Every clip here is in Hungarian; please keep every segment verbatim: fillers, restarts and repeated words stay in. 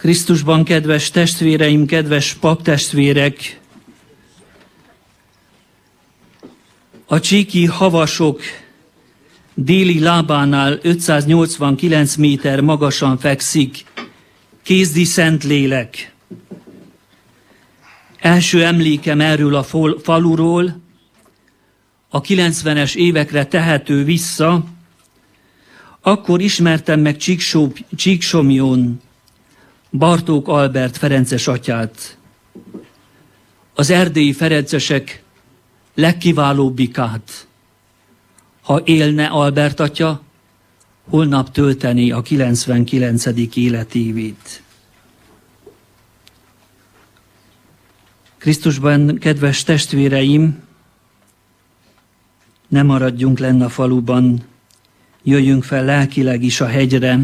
Krisztusban kedves testvéreim, kedves paptestvérek! A Csíki Havasok déli lábánál ötszáznyolcvankilenc méter magasan fekszik Kézdi Szentlélek. Első emlékem erről a faluról a kilencvenes évekre tehető vissza. Akkor ismertem meg Csíksomlyón Bartók Albert ferences atyát, az erdélyi ferencesek legkiválóbbikát. Ha élne Albert atya, holnap tölteni a kilencvenkilencedik életévét. Krisztusban, kedves testvéreim, ne maradjunk lenn a faluban, jöjjünk fel lelkileg is a hegyre,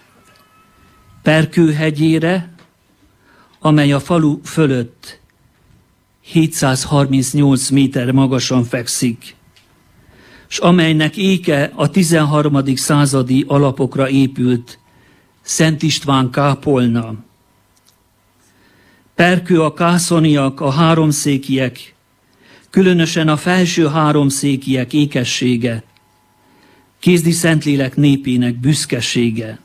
Perkő hegyére, amely a falu fölött hétszázharmincnyolc méter magasan fekszik, s amelynek éke a tizenharmadik századi alapokra épült Szent István kápolna. Perkő a kászoniak, a háromszékiek, különösen a felső háromszékiek ékessége, Kézdi Szentlélek népének büszkesége.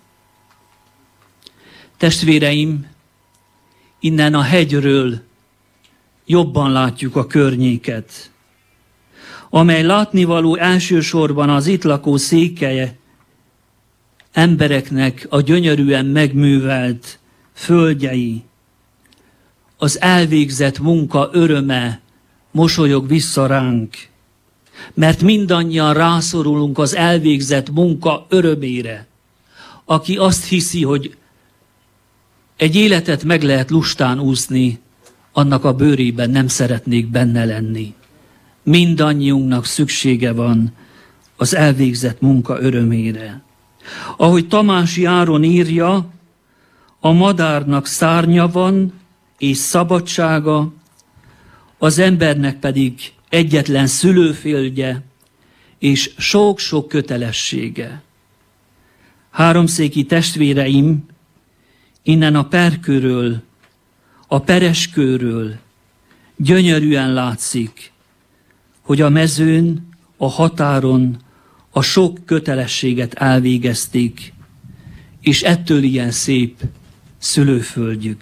Testvéreim, innen a hegyről jobban látjuk a környéket, amely látnivaló elsősorban az itt lakó székelye embereknek a gyönyörűen megművelt földjei, az elvégzett munka öröme mosolyog vissza ránk, mert mindannyian rászorulunk az elvégzett munka örömére. Aki azt hiszi, hogy egy életet meg lehet lustán úszni, annak a bőrében nem szeretnék benne lenni. Mindannyiunknak szüksége van az elvégzett munka örömére. Ahogy Tamási Áron írja, a madárnak szárnya van és szabadsága, az embernek pedig egyetlen szülőföldje és sok-sok kötelessége. Háromszéki testvéreim, innen a Perkőről, a Pereskőről gyönyörűen látszik, hogy a mezőn, a határon a sok kötelességet elvégezték, és ettől ilyen szép szülőföldjük.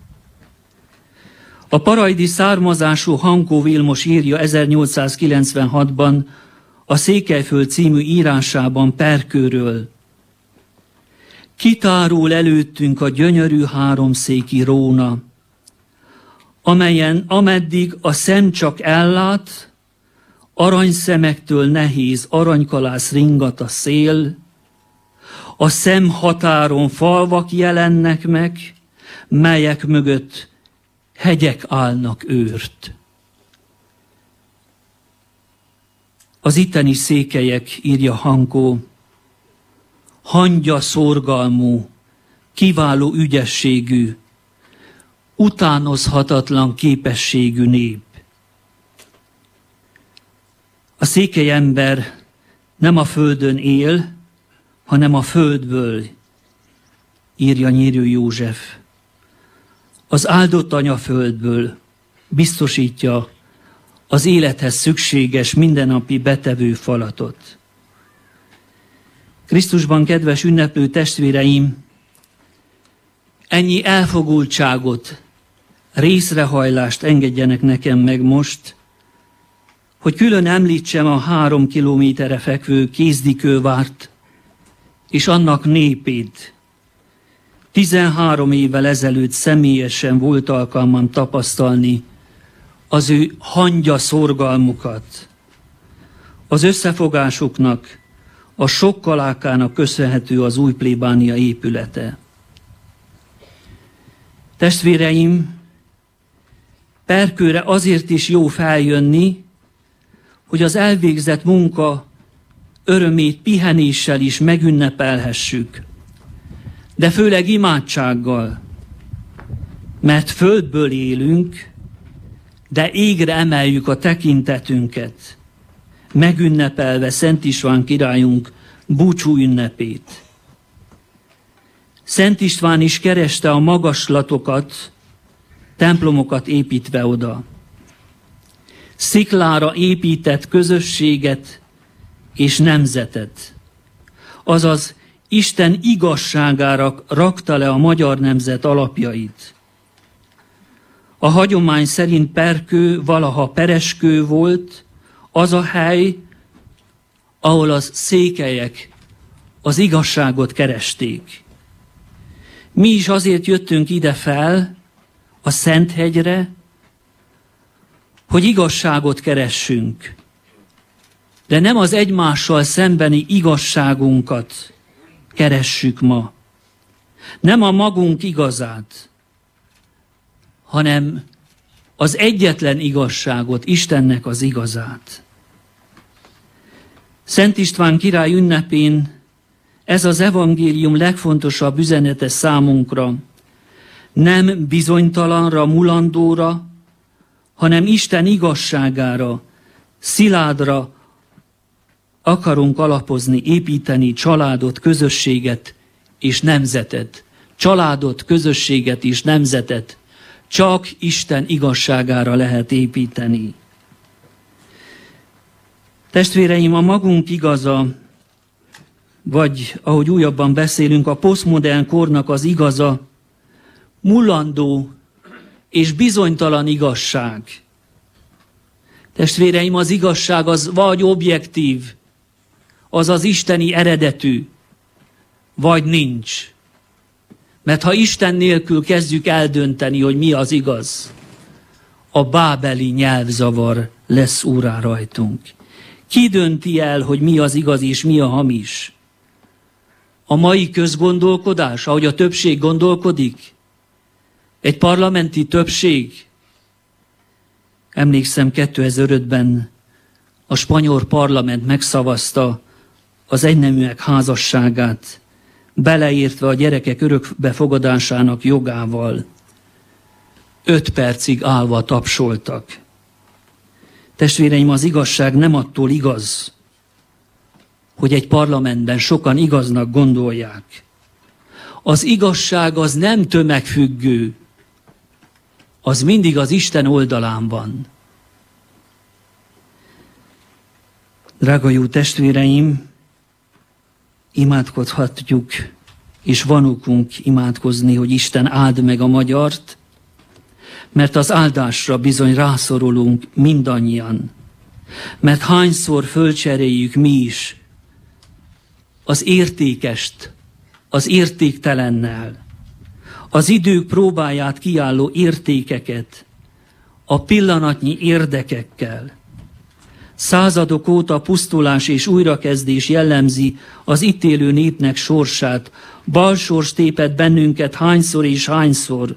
A parajdi származású Hankó Vilmos írja ezernyolcszázkilencvenhatban a Székelyföld című írásában Perkőről: kitárul előttünk a gyönyörű háromszéki róna, amelyen ameddig a szem csak ellát, aranyszemektől nehéz aranykalász ringat a szél, a szem határon falvak jelennek meg, melyek mögött hegyek állnak őrt. Az itteni székelyek, írja Hankó, hangya szorgalmú, kiváló ügyességű, utánozhatatlan képességű nép. A székely ember nem a földön él, hanem a földből, írja Nyírő József. Az áldott anyaföldből biztosítja az élethez szükséges mindennapi betevő falatot. Krisztusban, kedves ünneplő testvéreim, ennyi elfogultságot, részrehajlást engedjenek nekem meg most, hogy külön említsem a három kilométerre fekvő Kézdikővárt és annak népét. Tizenhárom évvel ezelőtt személyesen volt alkalmam tapasztalni az ő hangya szorgalmukat. Az összefogásuknak, a sokkalákának köszönhető az új plébánia épülete. Testvéreim, Perkőre azért is jó feljönni, hogy az elvégzett munka örömét pihenéssel is megünnepelhessük, de főleg imádsággal, mert földből élünk, de égre emeljük a tekintetünket, megünnepelve Szent István királyunk búcsú ünnepét. Szent István is kereste a magaslatokat, templomokat építve oda. Sziklára épített közösséget és nemzetet. Azaz Isten igazságára rakta le a magyar nemzet alapjait. A hagyomány szerint Perkő valaha Pereskő volt, az a hely, ahol az székelyek az igazságot keresték. Mi is azért jöttünk ide fel, a Szenthegyre, hogy igazságot keressünk. De nem az egymással szembeni igazságunkat keressük ma. Nem a magunk igazát, hanem az egyetlen igazságot, Istennek az igazát. Szent István király ünnepén ez az evangélium legfontosabb üzenete számunkra. Nem bizonytalanra, mulandóra, hanem Isten igazságára, sziládra akarunk alapozni, építeni családot, közösséget és nemzetet. Családot, közösséget és nemzetet csak Isten igazságára lehet építeni. Testvéreim, a magunk igaza, vagy ahogy újabban beszélünk, a posztmodern kornak az igaza, mulandó és bizonytalan igazság. Testvéreim, az igazság az vagy objektív, az az isteni eredetű, vagy nincs. Mert ha Isten nélkül kezdjük eldönteni, hogy mi az igaz, a bábeli nyelvzavar lesz úrrá rajtunk. Ki dönti el, hogy mi az igaz és mi a hamis? A mai közgondolkodás, ahogy a többség gondolkodik? Egy parlamenti többség? Emlékszem, kétezer-ötben a spanyol parlament megszavazta az egyneműek házasságát, beleértve a gyerekek örökbefogadásának jogával. Öt percig állva tapsoltak. Testvéreim, az igazság nem attól igaz, hogy egy parlamentben sokan igaznak gondolják. Az igazság az nem tömegfüggő, az mindig az Isten oldalán van. Drága jó testvéreim, imádkozhatjuk, és van okunk imádkozni, hogy Isten áld meg a magyart, mert az áldásra bizony rászorulunk mindannyian. Mert hányszor fölcseréljük mi is az értékest az értéktelennel, az idők próbáját kiálló értékeket a pillanatnyi érdekekkel. Századok óta pusztulás és újrakezdés jellemzi az itt élő népnek sorsát. Balsors tépett bennünket hányszor és hányszor.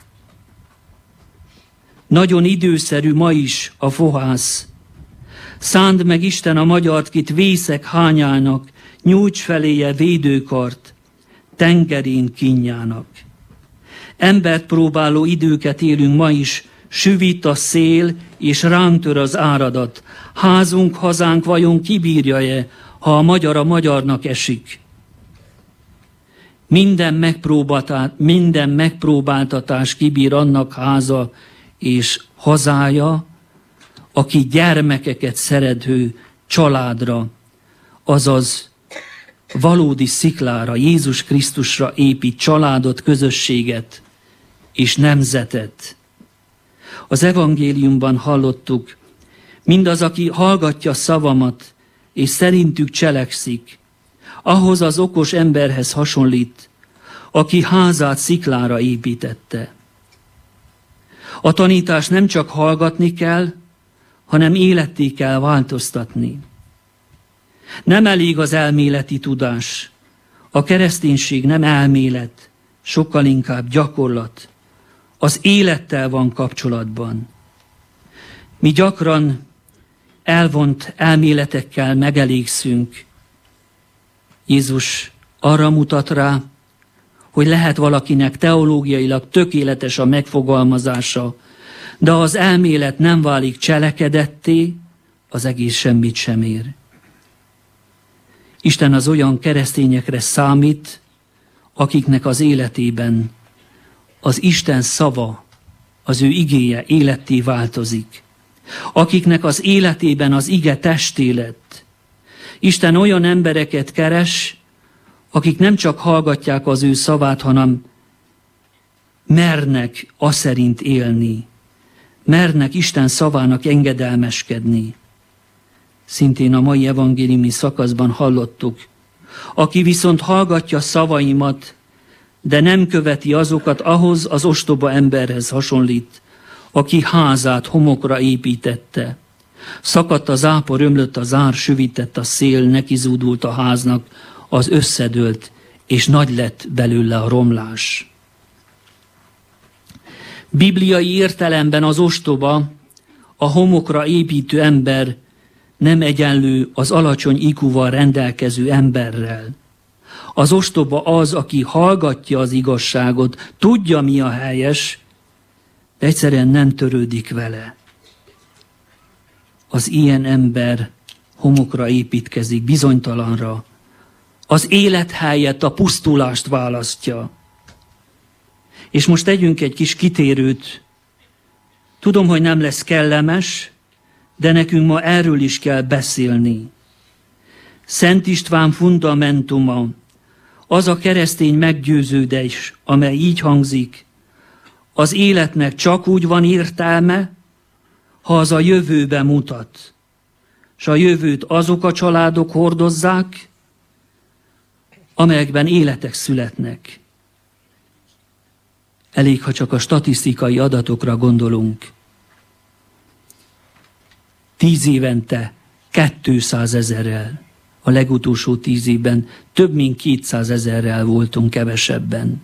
Nagyon időszerű ma is a fohász. Szánd meg Isten a magyart, kit vészek hányának, nyújts feléje védőkart, tengerén kínjának. Embert próbáló időket élünk ma is, süvít a szél, és ránk tör az áradat. Házunk, hazánk vajon kibírja-e, ha a magyar a magyarnak esik? Minden, minden megpróbáltatás kibír annak háza és hazája, aki gyermekeket szerető családra, azaz valódi sziklára, Jézus Krisztusra épít családot, közösséget és nemzetet. Az evangéliumban hallottuk, mindaz, aki hallgatja szavamat, és szerintük cselekszik, ahhoz az okos emberhez hasonlít, aki házát sziklára építette. A tanítást nem csak hallgatni kell, hanem életté kell változtatni. Nem elég az elméleti tudás. A kereszténység nem elmélet, sokkal inkább gyakorlat. Az élettel van kapcsolatban. Mi gyakran elvont elméletekkel megelégszünk. Jézus arra mutat rá, hogy lehet valakinek teológiailag tökéletes a megfogalmazása, de ha az elmélet nem válik cselekedetté, az egész semmit sem ér. Isten az olyan keresztényekre számít, akiknek az életében az Isten szava, az ő igéje életté változik, akiknek az életében az ige testé lett. Isten olyan embereket keres, akik nem csak hallgatják az ő szavát, hanem mernek aszerint élni, mernek Isten szavának engedelmeskedni. Szintén a mai evangéliumi szakaszban hallottuk, aki viszont hallgatja szavaimat, de nem követi azokat, ahhoz az ostoba emberhez hasonlít, aki házát homokra építette. Szakadt a zápor, ömlött a zár, süvített a szél, nekizúdult a háznak, az összedőlt, és nagy lett belőle a romlás. Bibliai értelemben az ostoba, a homokra építő ember nem egyenlő az alacsony í kúval rendelkező emberrel. Az ostoba az, aki hallgatja az igazságot, tudja, mi a helyes, de egyszerűen nem törődik vele. Az ilyen ember homokra építkezik, bizonytalanra. Az élet helyett a pusztulást választja. És most tegyünk egy kis kitérőt. Tudom, hogy nem lesz kellemes, de nekünk ma erről is kell beszélni. Szent István fundamentuma, az a keresztény meggyőződés, amely így hangzik: az életnek csak úgy van értelme, ha az a jövőbe mutat, és a jövőt azok a családok hordozzák, amelyekben életek születnek. Elég, ha csak a statisztikai adatokra gondolunk. Tíz évente kétszázezerrel, a legutolsó tíz évben több mint kétszázezerrel voltunk kevesebben.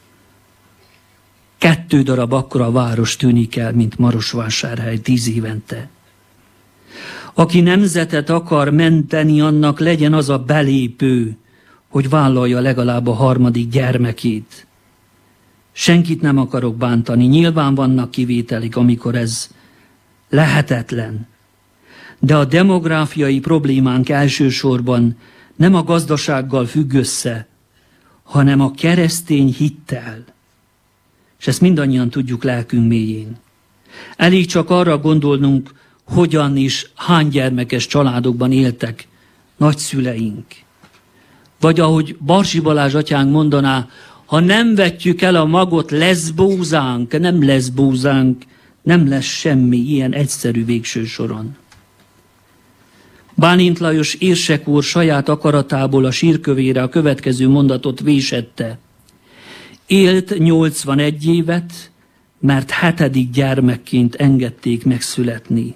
Kettő darab akkora város tűnik el, mint Marosvásárhely tíz évente. Aki nemzetet akar menteni, annak legyen az a belépő, hogy vállalja legalább a harmadik gyermekét. Senkit nem akarok bántani, nyilván vannak kivételik, amikor ez lehetetlen. De a demográfiai problémánk elsősorban nem a gazdasággal függ össze, hanem a keresztény hittel. És ezt mindannyian tudjuk lelkünk mélyén. Elég csak arra gondolnunk, hogyan is, hány gyermekes családokban éltek nagyszüleink. Vagy ahogy Barsi Balázs atyánk mondaná, ha nem vetjük el a magot, lesz búzánk, nem lesz búzánk, nem lesz semmi ilyen egyszerű végső soron. Bálint Lajos érsek úr saját akaratából a sírkövére a következő mondatot vésette. Élt nyolcvanegy évet, mert hetedik gyermekként engedték megszületni.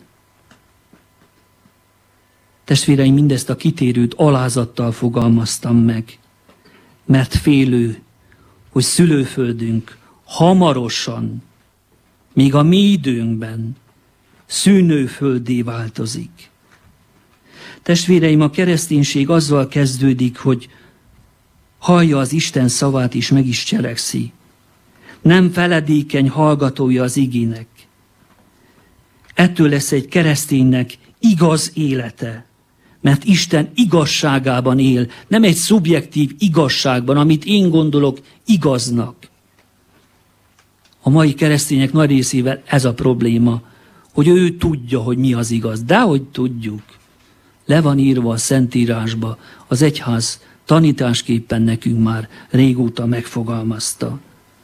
Testvéreim, mindezt a kitérőt alázattal fogalmaztam meg, mert félő, hogy szülőföldünk hamarosan, még a mi időnkben szűnőfölddé változik. Testvéreim, a kereszténység azzal kezdődik, hogy hallja az Isten szavát és meg is cselekszi. Nem feledékeny hallgatója az igének. Ettől lesz egy kereszténynek igaz élete, mert Isten igazságában él, nem egy szubjektív igazságban, amit én gondolok igaznak. A mai keresztények nagy részével ez a probléma, hogy ő tudja, hogy mi az igaz. De hogy tudjuk. Le van írva a Szentírásba, az egyház tanításképpen nekünk már régóta megfogalmazta.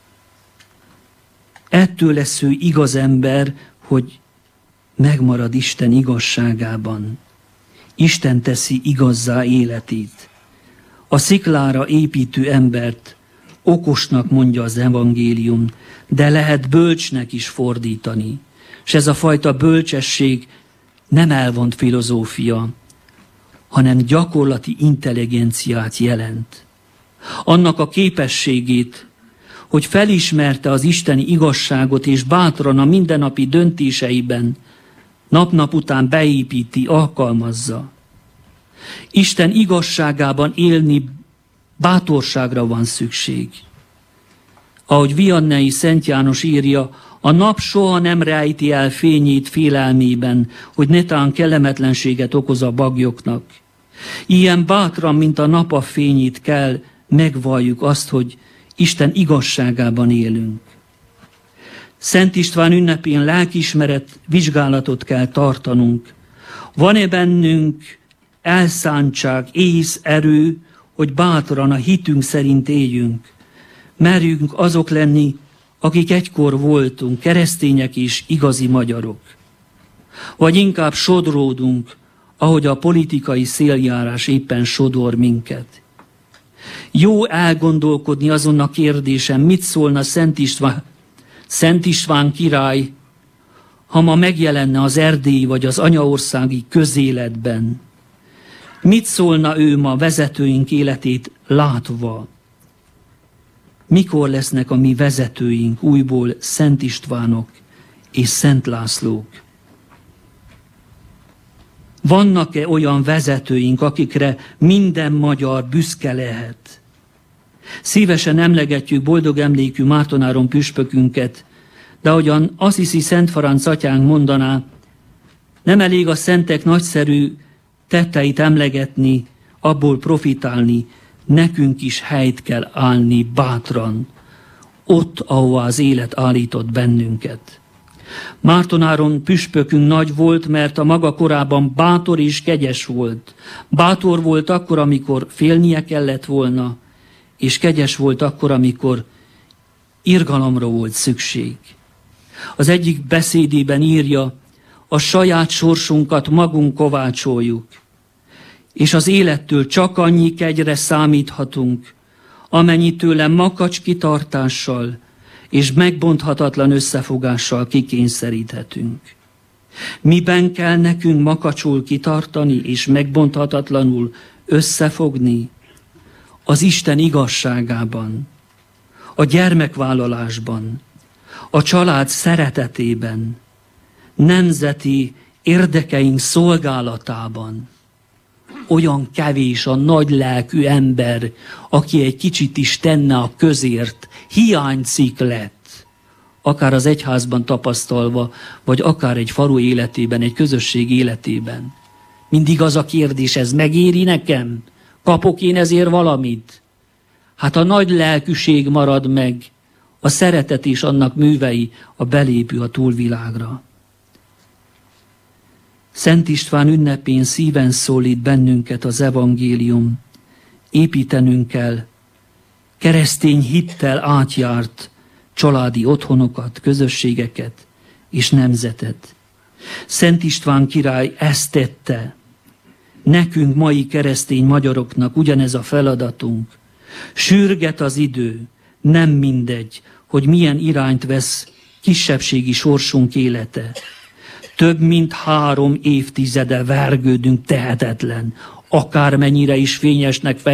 Ettől lesz ő igaz ember, hogy megmarad Isten igazságában. Isten teszi igazzá életét. A sziklára építő embert okosnak mondja az evangélium, de lehet bölcsnek is fordítani. És ez a fajta bölcsesség nem elvont filozófia, hanem gyakorlati intelligenciát jelent. Annak a képességét, hogy felismerte az isteni igazságot, és bátran a mindennapi döntéseiben nap-nap után beépíti, alkalmazza. Isten igazságában élni bátorságra van szükség. Ahogy Viannei Szent János írja, a nap soha nem rejti el fényét félelmében, hogy netán kellemetlenséget okoz a baglyoknak. Ilyen bátran, mint a nap a fényét kell megvalljuk azt, hogy Isten igazságában élünk. Szent István ünnepén lelkiismeret vizsgálatot kell tartanunk. Van-e bennünk elszántság, ész, erő, hogy bátran a hitünk szerint éljünk? Merjünk azok lenni, akik egykor voltunk, keresztények és igazi magyarok. Vagy inkább sodródunk, ahogy a politikai széljárás éppen sodor minket. Jó elgondolkodni azon a kérdésen, mit szólna Szent István, Szent István király, ha ma megjelenne az erdélyi vagy az anyaországi közéletben. Mit szólna ő ma vezetőink életét látva? Mikor lesznek a mi vezetőink újból Szent Istvánok és Szent Lászlók? Vannak-e olyan vezetőink, akikre minden magyar büszke lehet? Szívesen emlegetjük boldog emlékű Márton-Áron püspökünket, de ahogyan Assisi Szent Ferenc atyánk mondaná, nem elég a szentek nagyszerű tetteit emlegetni, abból profitálni, nekünk is helyt kell állni bátran, ott, ahova az élet állított bennünket. Márton-Áron püspökünk nagy volt, mert a maga korában bátor és kegyes volt. Bátor volt akkor, amikor félnie kellett volna, és kegyes volt akkor, amikor irgalomra volt szükség. Az egyik beszédében írja, a saját sorsunkat magunk kovácsoljuk, és az élettől csak annyi kegyre számíthatunk, amennyi tőle makacs kitartással és megbonthatatlan összefogással kikényszeríthetünk. Miben kell nekünk makacsul kitartani és megbonthatatlanul összefogni? Az Isten igazságában, a gyermekvállalásban, a család szeretetében, nemzeti érdekeink szolgálatában. Olyan kevés a nagy lelkű ember, aki egy kicsit is tenne a közért, hiánycikk lett, akár az egyházban tapasztalva, vagy akár egy falu életében, egy közösség életében. Mindig az a kérdés, ez megéri nekem? Kapok én ezért valamit? Hát a nagy lelkűség marad meg, a szeretet és annak művei a belépő a túlvilágra. Szent István ünnepén szíven szólít bennünket az evangélium. Építenünk kell keresztény hittel átjárt családi otthonokat, közösségeket és nemzetet. Szent István király ezt tette. Nekünk, mai keresztény magyaroknak ugyanez a feladatunk. Sürget az idő, nem mindegy, hogy milyen irányt vesz kisebbségi sorsunk élete. Több mint három évtizede vergődünk tehetetlen, akármennyire is fényesnek